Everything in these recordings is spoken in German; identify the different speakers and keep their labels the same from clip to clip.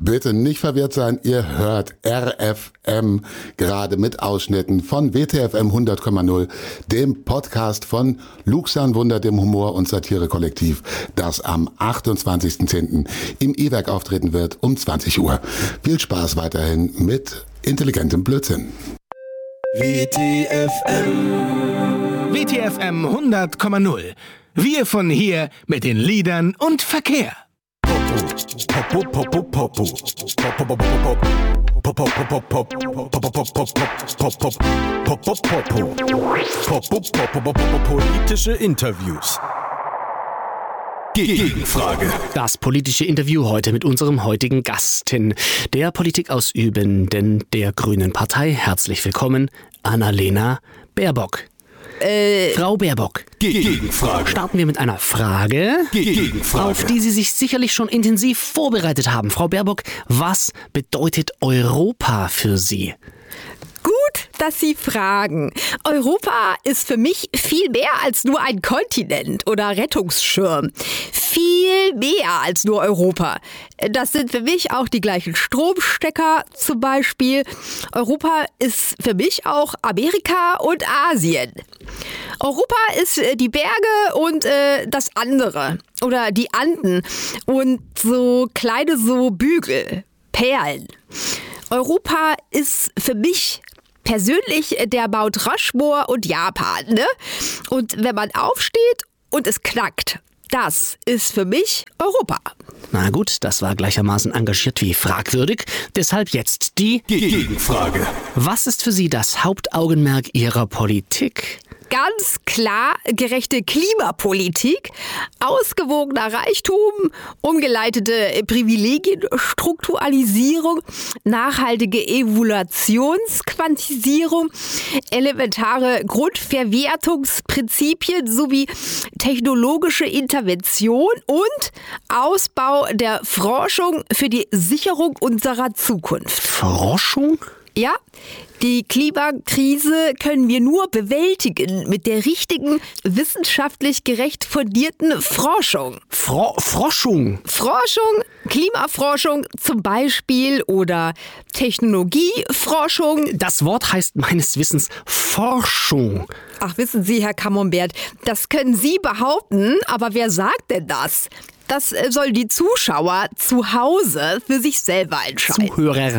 Speaker 1: Bitte nicht verwirrt sein, ihr hört RFM, gerade mit Ausschnitten von WTFM 100,0, dem Podcast von Luxan Wunder, dem Humor- und Satire-Kollektiv, das am 28.10. im E-Werk auftreten wird um 20 Uhr. Viel Spaß weiterhin mit intelligentem Blödsinn.
Speaker 2: WTFM 100,0. Wir von hier mit den Liedern und Verkehr.
Speaker 3: Politische Interviews. Gegenfrage.
Speaker 4: Das politische Interview heute mit unserem heutigen Gastin, der Politikausübenden der Grünen Partei. Herzlich willkommen, Annalena Baerbock. Frau Baerbock,
Speaker 3: Gegenfrage.
Speaker 4: starten wir mit einer Frage,
Speaker 3: Gegenfrage.
Speaker 4: auf die Sie sich sicherlich schon intensiv vorbereitet haben. Frau Baerbock, was bedeutet Europa für Sie?
Speaker 5: Gut, dass Sie fragen. Europa ist für mich viel mehr als nur ein Kontinent oder Rettungsschirm. Viel mehr als nur Europa. Das sind für mich auch die gleichen Stromstecker zum Beispiel. Europa ist für mich auch Amerika und Asien. Europa ist die Berge und das andere. Oder die Anden und so kleine so Bügel, Perlen. Europa ist für mich persönlich der Mount Rushmore und Japan, ne? Und wenn man aufsteht und es knackt, das ist für mich Europa.
Speaker 4: Na gut, das war gleichermaßen engagiert wie fragwürdig. Deshalb jetzt die
Speaker 3: Gegenfrage.
Speaker 4: Was ist für Sie das Hauptaugenmerk Ihrer Politik?
Speaker 5: Ganz klar gerechte Klimapolitik, ausgewogener Reichtum, umgeleitete Privilegienstrukturalisierung, nachhaltige Evaluationsquantisierung, elementare Grundverwertungsprinzipien sowie technologische Intervention und Ausbau der Forschung für die Sicherung unserer Zukunft.
Speaker 4: Forschung?
Speaker 5: Ja, die Klimakrise können wir nur bewältigen mit der richtigen, wissenschaftlich gerecht fundierten Forschung.
Speaker 4: Forschung?
Speaker 5: Forschung, Klimaforschung zum Beispiel oder Technologieforschung.
Speaker 4: Das Wort heißt meines Wissens Forschung.
Speaker 5: Ach, wissen Sie, Herr Camembert, das können Sie behaupten, aber wer sagt denn das? Das soll die Zuschauer zu Hause für sich selber entscheiden.
Speaker 4: Zuhörer.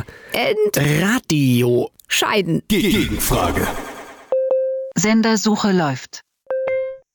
Speaker 4: Radio.
Speaker 5: Entscheiden.
Speaker 3: Gegenfrage.
Speaker 6: Sendersuche läuft.